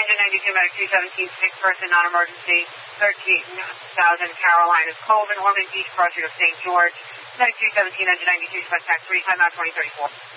Engine 92, medic 217, 6-person, non-emergency, 13,000 Carolinas, Colvin, Ormond Beach, approaching of St. George. Medic 217, engine 92, contact 3, time out 2034.